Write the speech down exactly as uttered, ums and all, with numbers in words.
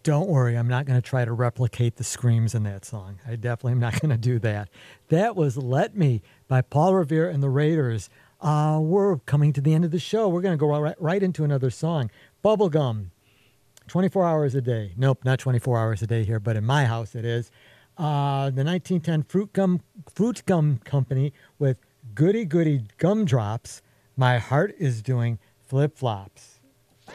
Don't worry, I'm not going to try to replicate the screams in that song. I definitely am not going to do that. That was Let Me by Paul Revere and the Raiders. Uh, we're coming to the end of the show. We're going to go right, right into another song. Bubblegum, twenty-four hours a day. Nope, not twenty-four hours a day here, but in my house it is. Uh, the nineteen ten Fruit Gum, Fruit Gum Company with Goody Goody Gumdrops. My Heart is Doing Flip Flops.